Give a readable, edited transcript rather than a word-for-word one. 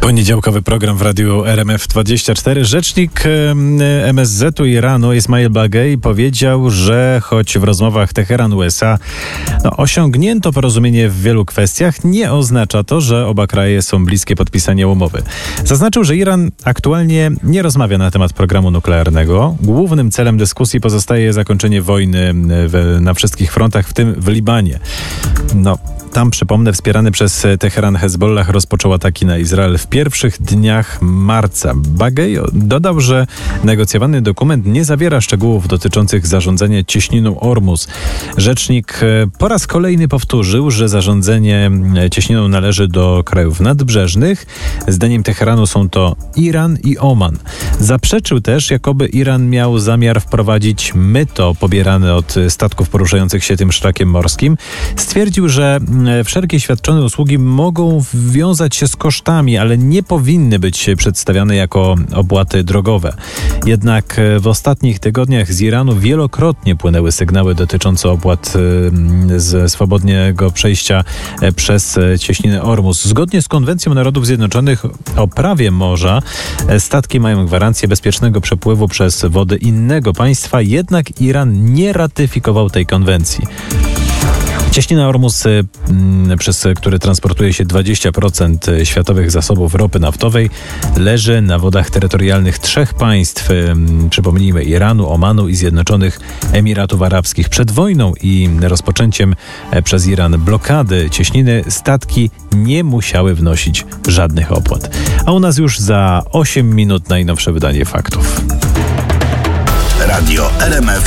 Poniedziałkowy program w radiu RMF24. Rzecznik MSZ-u Iranu Ismail Baghei powiedział, że choć w rozmowach Teheran-USA osiągnięto porozumienie w wielu kwestiach, nie oznacza to, że oba kraje są bliskie podpisania umowy. Zaznaczył, że Iran aktualnie nie rozmawia na temat programu nuklearnego. Głównym celem dyskusji pozostaje zakończenie wojny na wszystkich frontach, w tym w Libanie. Tam, przypomnę, wspierany przez Teheran Hezbollah rozpoczął ataki na Izrael w pierwszych dniach marca. Baghei dodał, że negocjowany dokument nie zawiera szczegółów dotyczących zarządzania cieśniną Ormus. Rzecznik po raz kolejny powtórzył, że zarządzanie cieśniną należy do krajów nadbrzeżnych. Zdaniem Teheranu są to Iran i Oman. Zaprzeczył też, jakoby Iran miał zamiar wprowadzić myto pobierane od statków poruszających się tym szlakiem morskim. Stwierdził, że wszelkie świadczone usługi mogą wiązać się z kosztami, ale nie powinny być przedstawiane jako opłaty drogowe. Jednak w ostatnich tygodniach z Iranu wielokrotnie płynęły sygnały dotyczące opłat ze swobodnego przejścia przez cieśninę Ormus. Zgodnie z Konwencją Narodów Zjednoczonych o prawie morza statki mają gwarancję bezpiecznego przepływu przez wody innego państwa, jednak Iran nie ratyfikował tej konwencji. Cieśnina Ormus, przez który transportuje się 20% światowych zasobów ropy naftowej, leży na wodach terytorialnych trzech państw, przypomnijmy, Iranu, Omanu i Zjednoczonych Emiratów Arabskich. Przed wojną i rozpoczęciem przez Iran blokady cieśniny statki nie musiały wnosić żadnych opłat. A u nas już za 8 minut najnowsze wydanie faktów. Radio RMF